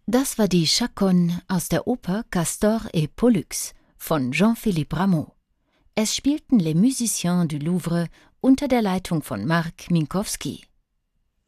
Das war die Chaconne aus der Oper Castor et Pollux von Jean-Philippe Rameau. Es spielten Les Musiciens du Louvre unter der Leitung von Marc Minkowski.